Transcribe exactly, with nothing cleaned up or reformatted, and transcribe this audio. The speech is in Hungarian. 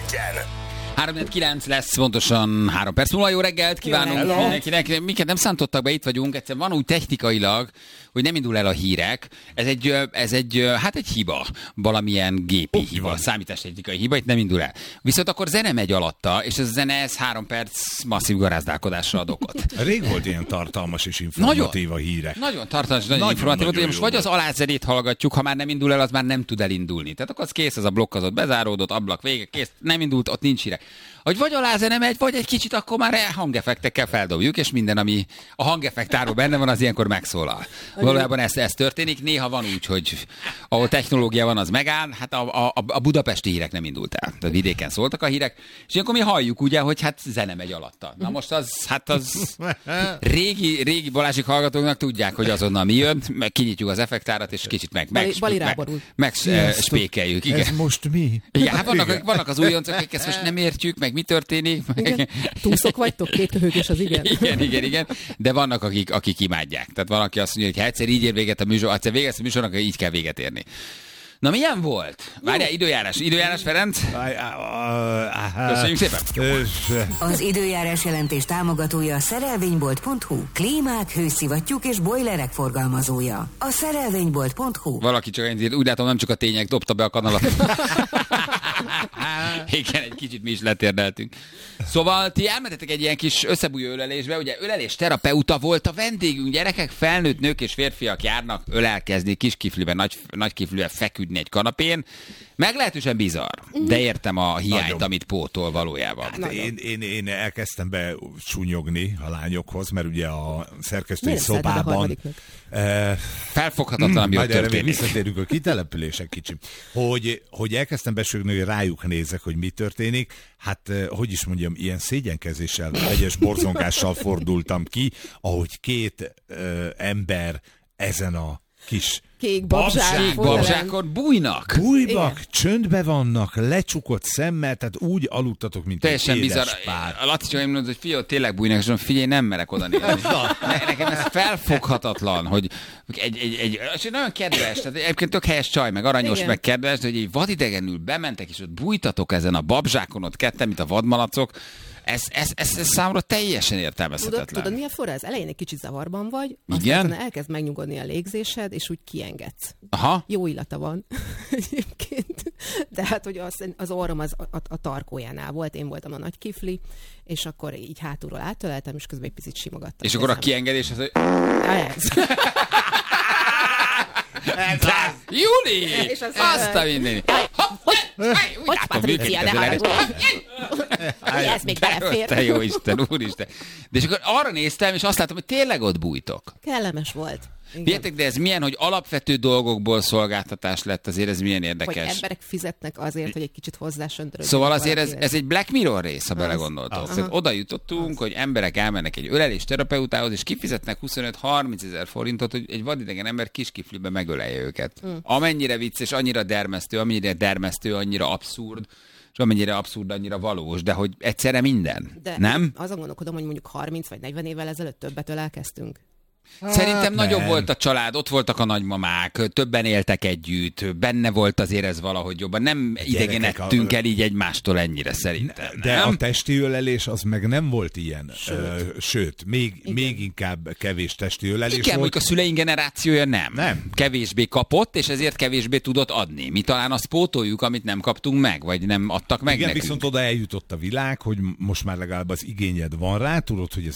egyen. három kilenc lesz, pontosan három perc múlva. Jó reggelt kívánunk Hello. mindenkinek. Minket nem szántottak be, itt vagyunk. Egyszerűen van úgy technikailag, hogy nem indul el a hírek. Ez egy, ez egy, hát egy hiba. Valamilyen gépi Oh, hiba, van. számítástechnikai hiba, itt nem indul el. Viszont akkor zene megy alatta, és ez a zene, ez három perc masszív garázdálkodásra ad okot. Rég volt ilyen tartalmas és informatív a hírek. Nagyon tartalmas, nagyon, Nagyon, informatív. nagyon Ugye most jó vagy az volt. alázenét hallgatjuk, ha már nem indul el, az már nem tud elindulni. Tehát akkor az kész, az a blokk az ott bezáródott, ablak vége, kész, nem indult, ott nincs hírek. Hogy vagy alázene megy, vagy egy kicsit akkor már hangeffektekkel feldobjuk, és minden, ami a hangeffektárban benne van, az ilyenkor megszólal. Valójában ez, ez történik. Néha van úgy, hogy ahol technológia van, az megáll, hát a, a, a budapesti hírek nem indult el. Tehát vidéken szóltak a hírek, és ilyenkor mi halljuk ugye, hogy hát zene megy alatta. Na most az, hát az régi, régi Balázsik hallgatóknak tudják, hogy azonnal mi jön, meg kinyitjuk az effektárat, és kicsit meg, meg, Bali- Bali meg, ráborul. meg, meg spékeljük. Igen. Ez most mi? Igen, hát vannak, vannak az újoncok, akik ezt most nem értjük, meg mi történik. Igen. Túszok vagytok, két köhögés az igen. Igen, igen, igen. De vannak, akik, akik imádják. Tehát van, aki azt mondja, hogy ha egyszer így ér véget a műsor, egyszer véget a műsornak, akkor így kell véget érni. Na, milyen volt? Várjál, időjárás. Időjárás, Ferenc? Köszönjük szépen. Az időjárás jelentés támogatója a szerelvénybolt pont hu. Klímák, hőszivattyúk és bojlerek forgalmazója. A szerelvénybolt pont hu. Valaki csak ennyit, úgy látom, nem csak a tények dobta be a kanalat. Igen, egy kicsit mi is letérdeltünk. Szóval ti elmentetek egy ilyen kis összebújó ölelésbe, ugye ölelés terapeuta volt a vendégünk, gyerekek, felnőtt nők és férfiak járnak ölelkezni, kis kifliben, nagy, nagy kifliben feküdni egy kanapén. Meglehetősen bizarr, de értem a hiányt, Nagyon. amit pótol valójában. Hát én, én, én elkezdtem be súnyogni a lányokhoz, mert ugye a szerkesztői Miért szereted a szobában... harmadiknak? eh, Felfoghatatlan, ami ott Majd erre még történik. visszatérünk a kitelepülések kicsim. Hogy, hogy elkezdtem besögni, hogy rájuk nézek, hogy mi történik. Hát, eh, hogy is mondjam, ilyen szégyenkezéssel, egyes borzongással fordultam ki, ahogy két eh, ember ezen a kis Kék babzsák. Kék babzsákon bújnak. bújbak, Igen. csöndbe vannak, lecsukott szemmel, tehát úgy aludtatok, mint Teljesen egy édes bizarr. pár. A Laci csak mondod, hogy figyelj, tényleg bújnak, és mondom, figyelj, nem merek oda nézni. Ne, nekem ez felfoghatatlan, hogy egy, egy, egy, és nagyon kedves, tehát egyébként tök helyes csaj, meg aranyos, Igen. meg kedves, de hogy egy vadidegenül bementek, és ott bújtatok ezen a babzsákon, ott ketten, mint a vadmalacok, ez, ez, ez, ez számomra teljesen Tudod, értelmezhetetlen. tudod, milyen fura ez? Elején egy kicsit zavarban vagy, Igen? aztán elkezd megnyugodni a légzésed, és úgy kiengedsz. Aha. Jó illata van egyébként. De hát, hogy az, az orrom az a, a tarkójánál volt, én voltam a nagy kifli, és akkor így hátulról átöleltem, és közben egy picit simogattam. És akkor a kezem. kiengedés az, hogy... Ez. De, Júli! És az- Azt a mindenit. Hogy Patricia, ne haragudj! Ez még belefér. Te jó Isten, úristen. De és akkor arra néztem, és azt látom, hogy tényleg ott bújtok. Kellemes volt. Igen. Figyeljetek, de ez milyen, hogy alapvető dolgokból szolgáltatás lett, azért ez milyen Hogy érdekes. emberek fizetnek azért, hogy egy kicsit hozzásöntörődjenek. Szóval azért ez, valakihez. ez egy Black Mirror rész, ha Az. belegondoltok. Az. Tehát oda jutottunk, hogy emberek elmennek egy ölelés terapeutához, és kifizetnek huszonöt-harminc ezer forintot, hogy egy vadidegen ember kis kiflibe megölelje őket. Mm. Amennyire vicces, annyira dermesztő, amennyire dermesztő, annyira abszurd, és amennyire abszurd, annyira valós, de hogy egyszerre minden. De Nem? azon gondolkodom, hogy mondjuk harminc vagy negyven évvel ezelőtt többet ölelkeztünk. Szerintem Hát nagyobb nem. volt a család, ott voltak a nagymamák, többen éltek együtt, benne volt azért ez valahogy jobban. Nem idegenedtünk a- el így egymástól ennyire szerintem. De nem? a testi ölelés az meg nem volt ilyen. Sőt, Ö, sőt még, még inkább kevés testi ölelés Igen, volt. mondjuk a szüleink generációja nem. Nem. Kevésbé kapott, és ezért kevésbé tudott adni. Mi talán azt pótoljuk, amit nem kaptunk meg, vagy nem adtak meg Igen, nekünk. viszont oda eljutott a világ, hogy most már legalább az igényed van rá, tudod, hogy ez